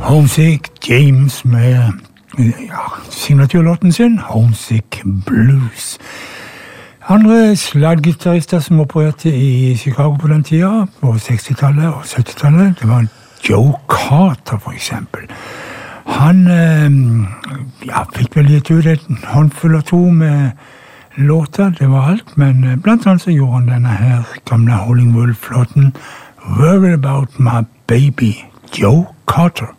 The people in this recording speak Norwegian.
Homesick James med signaturlåten sin, Homesick Blues. Andre slaggitarister som opererte i Chicago på den tida, på 60-tallet og 70-tallet, det var Joe Carter for eksempel. Han fikk vel gitt ut en håndfull og to med låter, det var alt, men blant annet så gjorde han denne her gamle Howlin' Wolf-låten Worried About My Baby, Joe Carter.